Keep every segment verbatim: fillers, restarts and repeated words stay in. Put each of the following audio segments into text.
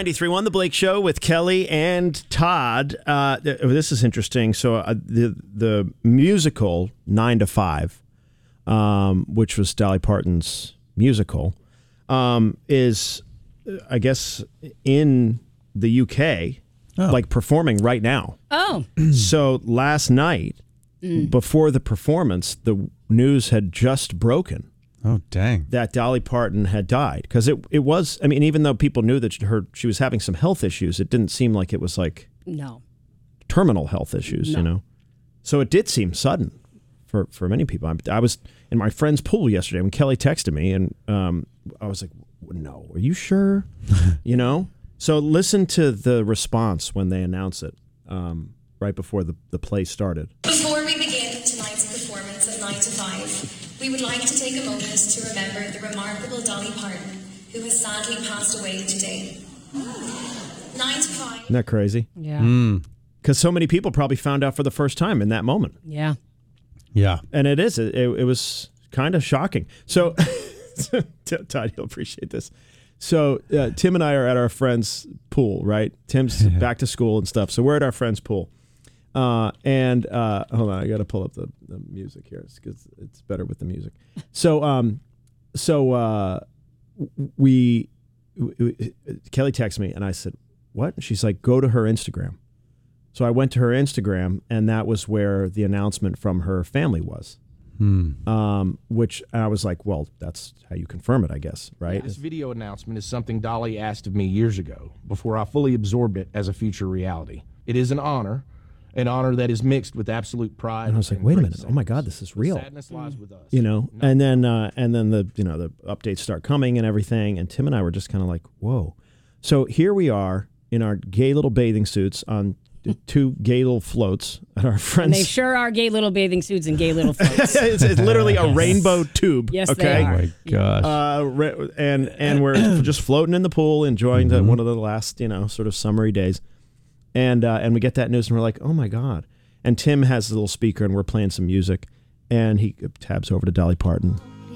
ninety-three point one The Blake Show with Kelly and Todd. Uh, th- this is interesting. So uh, the the musical Nine to Five, um, which was Dolly Parton's musical, um, is, I guess, in the U K, oh. like performing right now. Oh. So last night, mm. before the performance, the news had just broken. Oh, dang. That Dolly Parton had died. Because it, it was, I mean, even though people knew that her she was having some health issues, it didn't seem like it was like no terminal health issues, no. you know? So it did seem sudden for, for many people. I, I was in my friend's pool yesterday when Kelly texted me, and um, I was like, no, are you sure? You know? So listen to the response when they announce it um, right before the, the play started. Before we begin tonight's performance of Nine to Five, we would like to take a moment to remember the remarkable Dolly Parton, who has sadly passed away today. Nine to Five. Isn't that crazy? Yeah. Mm. Because so many people probably found out for the first time in that moment. Yeah. Yeah. And it is. It, it, it was kind of shocking. So, Todd, you'll appreciate this. So, uh, Tim and I are at our friend's pool, right? Tim's back to school and stuff. So, we're at our friend's pool. Uh, and uh, hold on, I got to pull up the, the music here because it's better with the music. So, um, so uh, we, we, Kelly texted me and I said, what? And she's like, go to her Instagram. So I went to her Instagram, and that was where the announcement from her family was. Hmm. Um, which I was like, well, that's how you confirm it, I guess, right? Yeah, this video announcement is something Dolly asked of me years ago before I fully absorbed it as a future reality. It is an honor. An honor that is mixed with absolute pride. And I was like, wait a minute! Oh my God, this is real. The sadness lies with us. You know, and then uh, and then the you know the updates start coming and everything, and Tim and I were just kind of like, whoa. So here we are in our gay little bathing suits on two gay little floats at our friends. And they sure are gay little bathing suits and gay little floats. it's, it's literally a rainbow tube. Yes, okay? they are. Oh my gosh. Uh, and and we're just floating in the pool, enjoying mm-hmm. the, one of the last you know sort of summery days, and uh, and we get that news, and we're like, oh my God. And Tim has a little speaker, and we're playing some music, and he tabs over to Dolly Parton.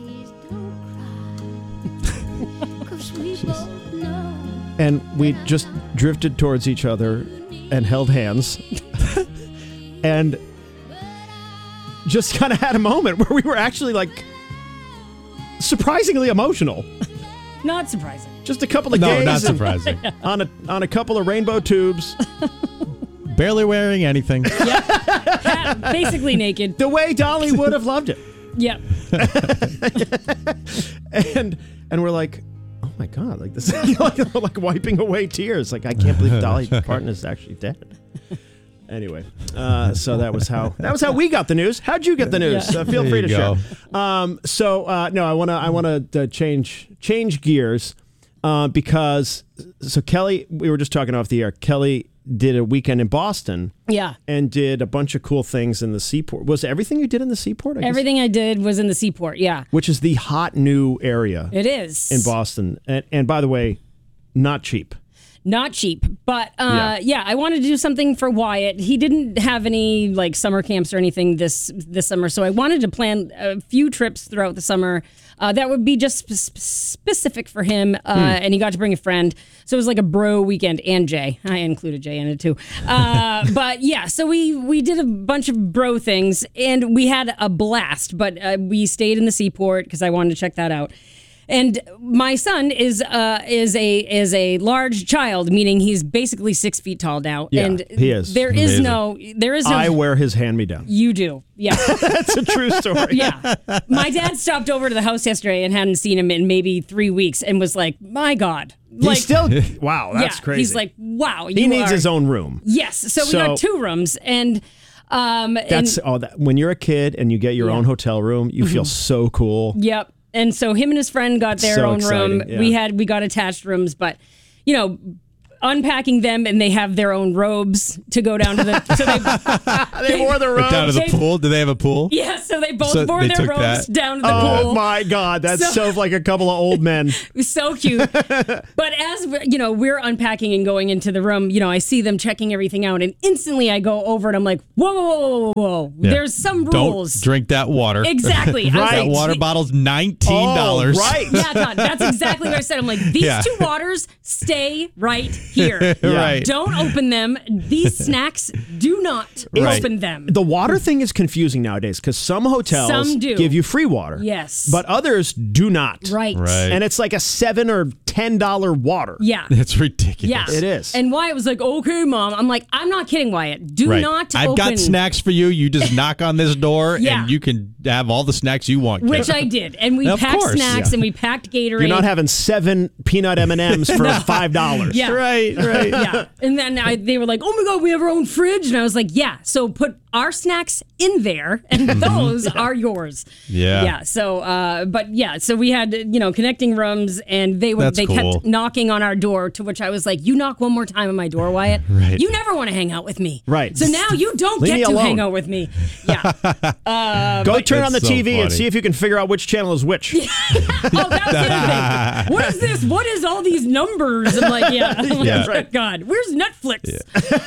And we just drifted towards each other and held hands, and just kind of had a moment where we were actually like surprisingly emotional. Not surprising. Just a couple of no, gays not surprising. on a on a couple of rainbow tubes. Barely wearing anything. Yeah. Basically naked. The way Dolly would have loved it. Yep. and and we're like, oh my God, like this is like, like wiping away tears. Like I can't believe Dolly Parton is actually dead. Anyway, uh, so that was how that was how we got the news. How'd you get the news? Yeah. Uh, feel There free you to go. share. Um, so uh, no, I want to I want to uh, change change gears uh, because so Kelly, we were just talking off the air. Kelly did a weekend in Boston. Yeah. And did a bunch of cool things in the Seaport. Was it everything you did in the Seaport? I guess? Everything I did was in the Seaport, yeah. Which is the hot new area. It is. In Boston. And, and by the way, not cheap. Not cheap, but uh, Yeah. yeah, I wanted to do something for Wyatt. He didn't have any like summer camps or anything this this summer, so I wanted to plan a few trips throughout the summer uh, that would be just sp- specific for him. Uh, Hmm. And he got to bring a friend, so it was like a bro weekend. And Jay, I included Jay in it too. Uh, but yeah, so we we did a bunch of bro things, and we had a blast. But uh, we stayed in the Seaport because I wanted to check that out. And my son is uh, is a is a large child, meaning he's basically six feet tall now. Yeah, and he is. There is Amazing. no there is no. I wear his hand-me-down. You do, yeah, That's a true story. yeah. My dad stopped over to the house yesterday and hadn't seen him in maybe three weeks, and was like, "My God." He's Like, still, wow, that's yeah, crazy. He's like, "Wow, you he needs are-" his own room. Yes, so, we So- got two rooms, and um, That's and, all that. When you're a kid and you get your Yeah. own hotel room, you feel so cool. Yep. And so him and his friend got their So own room. exciting, yeah. We had we got attached rooms, but you know, unpacking them, and they have their own robes to go down to the. So they, They wore the robes. Down to the They- pool? Do they have a pool? yeah, so they both So wore they their took robes that? down to the Oh pool. my God, that's so, So- like a couple of old men. It was so cute. But as you know, we're unpacking and going into the room, you know, I see them checking everything out, and instantly I go over and I'm like, whoa, whoa, whoa, whoa, whoa. Yeah. There's some rules. Don't drink that water. Exactly. I was That like, water bottle's nineteen dollars. Oh, right. Yeah, Todd, that's exactly what I said. I'm like, these Yeah. two waters stay right here. Right. Don't open them. These snacks, do not Right. open them. The water thing is confusing nowadays because some hotels Some do. give you free water. Yes. But others do not. Right. Right. And it's like a seven or ten dollar water. Yeah. It's ridiculous. Yeah. It is. And Wyatt was like, okay, Mom. I'm like, I'm not kidding, Wyatt. Do Right. not I've open. got snacks for you. You just knock on this door Yeah. and you can have all the snacks you want. Which kid. I did. And we Of packed course. snacks Yeah. and we packed Gatorade. You're not having seven peanut M and M's for five dollars. Yeah. Right, right. Yeah. And then I, they were like, oh my God, we have our own fridge. And I was like, yeah. So put our snacks in there and those are yours. Yeah. Yeah. So, uh, but yeah, so we had, you know, connecting rooms and they would, That's they cool. kept knocking on our door, to which I was like, you knock one more time on my door, Wyatt. Right. You never want to hang out with me. Right. So now you don't Leave get me to alone. hang out with me. Yeah. Go turn on the That's so T V and funny. see if you can figure out which channel is which. Oh, that was the other thing. What is this? What is all these numbers? I'm like, yeah. I'm like, Yeah. oh, God, where's Netflix?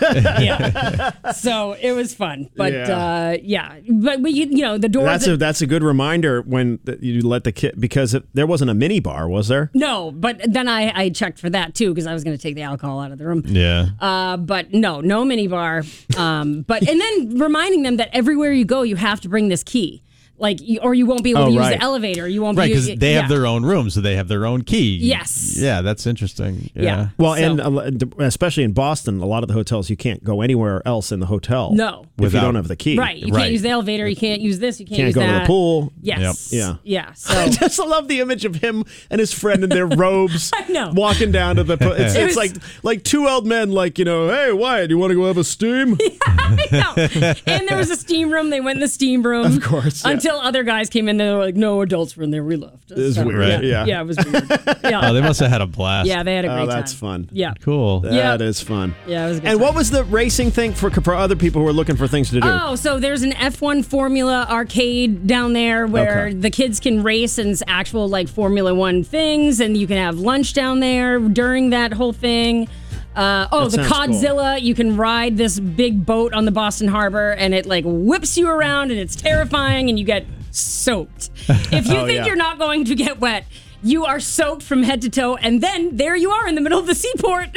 Yeah. So it was fun, but Yeah. uh, yeah, but we, you know, the doors. That's a that's a good reminder when th- you let the kid, because it, there wasn't a mini bar, was there? no, but then I, I checked for that too because I was going to take the alcohol out of the room. Yeah. Uh, but no, no minibar. Um, but and then reminding them that everywhere you go, you have to bring this key, like, you- or you won't be able Oh, to use right. the elevator. You won't Right, be because they have yeah. their own room, so they have their own key. Yes. Yeah, that's interesting. Yeah. Yeah. Well, So- and uh, especially in Boston, a lot of the hotels you can't go anywhere else in the hotel. No. if Without- you don't have the key. Right, you Right. can't use the elevator. You can't use this. You can't, Can't use go that. to the pool. Yes. Yep. Yeah. So I just love the image of him and his friend in their robes. I know. Walking down to the. Po- it's It it's was- like like two old men, like, you know, hey, Wyatt, you want to go have a steam? I know. And there was a steam room. They went in the steam room. Of course, yeah. Until other guys came in. They were like, no adults were in there. We left. It is So, weird, Yeah. yeah. Yeah, it was weird. Yeah. Oh, they must have had a blast. Yeah, they had a great Oh, time. that's fun. Yeah. Cool. That Yeah. is fun. Yeah, it was a good And time. what was the racing thing for, for other people who are looking for things to do? Oh, so there's an F one Formula arcade down there where Okay. the kids can race and it's actual like Formula One things, and you can have lunch down there during that whole thing. Uh, oh, That the sounds Codzilla, you can ride this big boat on the Boston Harbor and it like whips you around and it's terrifying and you get soaked. If you Oh, think yeah. you're not going to get wet, you are soaked from head to toe, and then there you are in the middle of the seaport.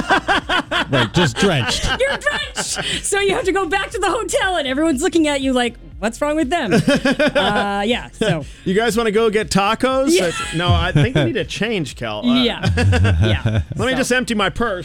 Right, just drenched. You're drenched. So you have to go back to the hotel, and everyone's looking at you like, what's wrong with them? Uh, yeah, so, You guys want to go get tacos? Yeah. Uh, No, I think we need to change, Kel. Uh, yeah. Yeah. Let me just empty my purse.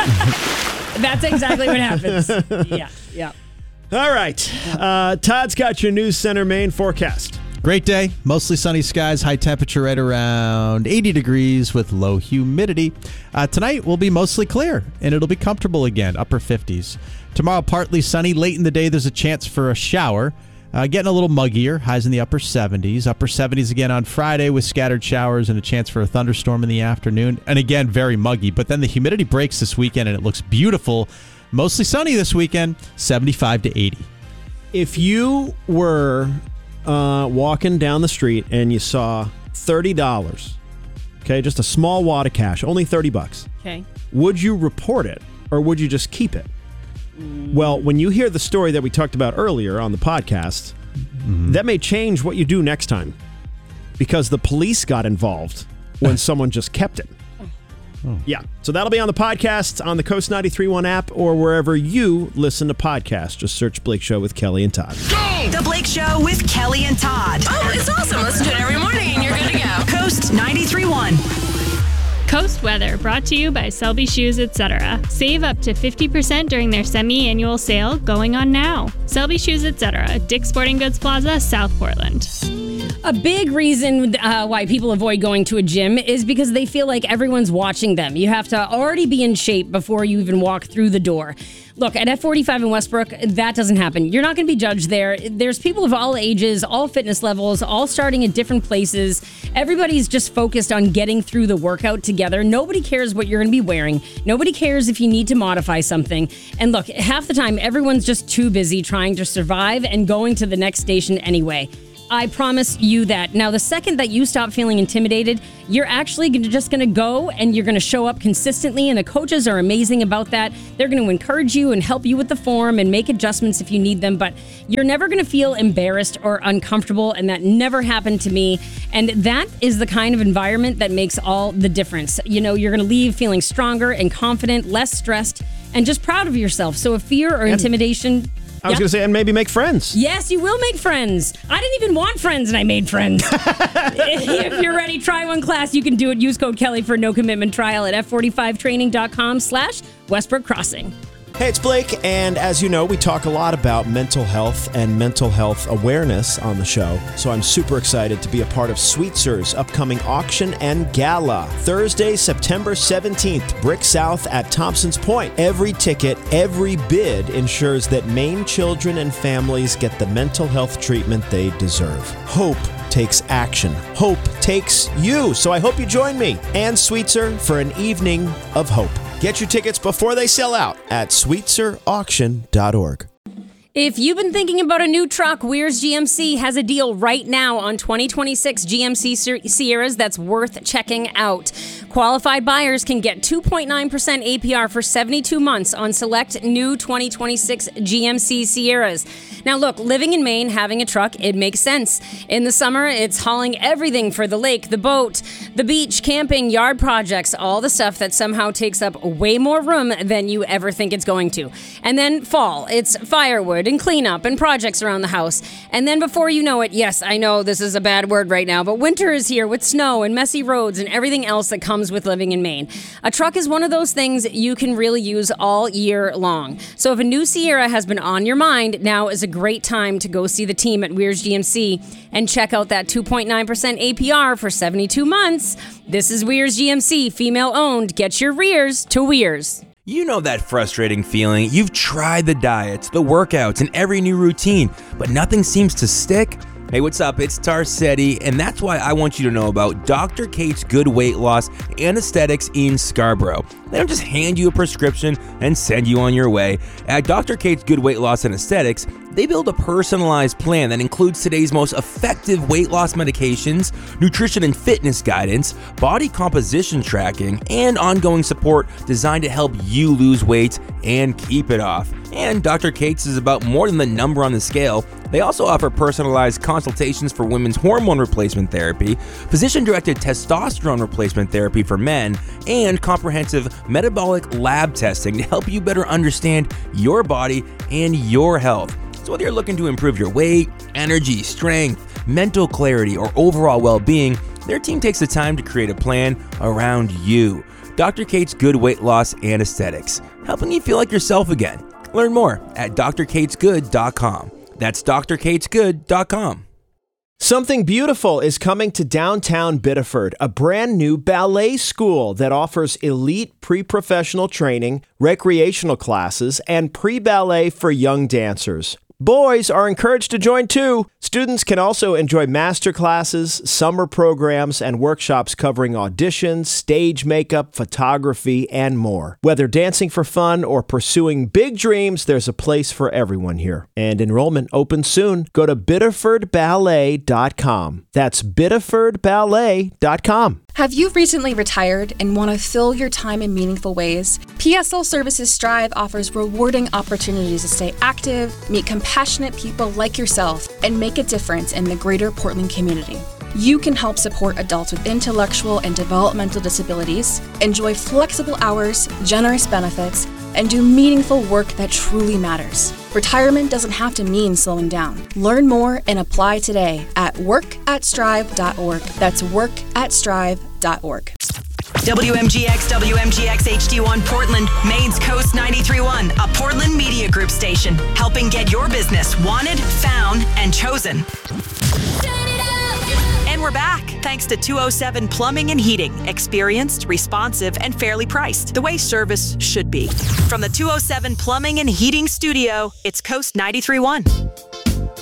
That's exactly what happens. Yeah, yeah. All right. Uh, Todd's got your News Center Maine forecast. Great day. Mostly sunny skies. High temperature right around eighty degrees with low humidity. Uh, tonight will be mostly clear, and it'll be comfortable again, upper fifties. Tomorrow, partly sunny. Late in the day, there's a chance for a shower. Uh, getting a little muggier. Highs in the upper seventies. Upper seventies again on Friday with scattered showers and a chance for a thunderstorm in the afternoon. And again, very muggy. But then the humidity breaks this weekend, and it looks beautiful. Mostly sunny this weekend, seventy-five to eighty. If you were uh, walking down the street and you saw thirty dollars, okay, just a small wad of cash, only thirty bucks, Okay. would you report it or would you just keep it? Well, when you hear the story that we talked about earlier on the podcast, that may change what you do next time, because the police got involved when someone just kept it. Yeah. So that'll be on the podcast, on the Coast ninety-three point one app, or wherever you listen to podcasts. Just search Blake Show with Kelly and Todd. The Blake Show with Kelly and Todd. Oh, it's awesome. Listen to it every morning and you're good to go. Coast ninety-three point one. Coast Weather, brought to you by Selby Shoes, et cetera. Save up to fifty percent during their semi-annual sale going on now. Selby Shoes, et cetera. Dick's Sporting Goods Plaza, South Portland. A big reason uh, why people avoid going to a gym is because they feel like everyone's watching them. You have to already be in shape before you even walk through the door. Look, at F forty-five in Westbrook, that doesn't happen. You're not going to be judged there. There's people of all ages, all fitness levels, all starting at different places. Everybody's just focused on getting through the workout together. Nobody cares what you're going to be wearing. Nobody cares if you need to modify something. And look, half the time, everyone's just too busy trying to survive and going to the next station anyway. I promise you that. Now, the second that you stop feeling intimidated, you're actually gonna, just going to go and you're going to show up consistently. And the coaches are amazing about that. They're going to encourage you and help you with the form and make adjustments if you need them. But you're never going to feel embarrassed or uncomfortable. And that never happened to me. And that is the kind of environment that makes all the difference. You know, you're going to leave feeling stronger and confident, less stressed, and just proud of yourself. So if fear or And intimidation... I was Yep. going to say, and maybe make friends. Yes, you will make friends. I didn't even want friends, and I made friends. If you're ready, try one class. You can do it. Use code Kelly for no commitment trial at f forty-five training dot com slash Westbrook Crossing. Hey, it's Blake, and as you know, we talk a lot about mental health and mental health awareness on the show, so I'm super excited to be a part of Sweetzer's upcoming auction and gala. Thursday, September seventeenth, Brick South at Thompson's Point. Every ticket, every bid ensures that Maine children and families get the mental health treatment they deserve. Hope takes action. Hope takes you, so I hope you join me and Sweetser for an evening of hope. Get your tickets before they sell out at sweetser auction dot org. If you've been thinking about a new truck, Weir's G M C has a deal right now on twenty twenty-six G M C Sierras that's worth checking out. Qualified buyers can get two point nine percent A P R for seventy-two months on select new twenty twenty-six G M C Sierras. Now look, living in Maine, having a truck, it makes sense. In the summer, it's hauling everything for the lake, the boat, the beach, camping, yard projects, all the stuff that somehow takes up way more room than you ever think it's going to. And then fall, it's firewood and cleanup and projects around the house. And then before you know it, yes, I know this is a bad word right now, but winter is here with snow and messy roads and everything else that comes with living in Maine. A truck is one of those things you can really use all year long. So if a new Sierra has been on your mind, now is a great time to go see the team at Weir's G M C and check out that two point nine percent A P R for seventy-two months. This is Weir's G M C, female owned. Get your rears to Weir's. You know that frustrating feeling. You've tried the diets, the workouts, and every new routine, but nothing seems to stick. Hey, what's up? It's Tarcetti, and that's why I want you to know about Doctor Kate's Good Weight Loss and Aesthetics in Scarborough. They don't just hand you a prescription and send you on your way. At Doctor Kate's Good Weight Loss and Aesthetics, they build a personalized plan that includes today's most effective weight loss medications, nutrition and fitness guidance, body composition tracking, and ongoing support designed to help you lose weight and keep it off. And Doctor Kate's is about more than the number on the scale. They also offer personalized consultations for women's hormone replacement therapy, physician-directed testosterone replacement therapy for men, and comprehensive metabolic lab testing to help you better understand your body and your health. So whether you're looking to improve your weight, energy, strength, mental clarity, or overall well-being, their team takes the time to create a plan around you. Doctor Kate's Good Weight Loss and Aesthetics, helping you feel like yourself again. Learn more at d r kates good dot com. That's d r kates good dot com. Something beautiful is coming to downtown Biddeford, a brand new ballet school that offers elite pre-professional training, recreational classes, and pre-ballet for young dancers. Boys are encouraged to join too. Students can also enjoy master classes, summer programs, and workshops covering auditions, stage makeup, photography, and more. Whether dancing for fun or pursuing big dreams, there's a place for everyone here. And enrollment opens soon. Go to biddeford ballet dot com. That's biddeford ballet dot com. Have you recently retired and want to fill your time in meaningful ways? P S L Services Strive offers rewarding opportunities to stay active, meet compassionate people like yourself, and make a difference in the greater Portland community. You can help support adults with intellectual and developmental disabilities, enjoy flexible hours, generous benefits, and do meaningful work that truly matters. Retirement doesn't have to mean slowing down. Learn more and apply today at work at strive dot org. That's work at strive dot org. W M G X, W M G X H D one Portland, Maine's Coast ninety-three point one, a Portland Media Group station, helping get your business wanted, found, and chosen. And we're back, thanks to two oh seven Plumbing and Heating. Experienced, responsive, and fairly priced. The way service should be. From the two oh seven Plumbing and Heating studio, it's Coast ninety-three point one.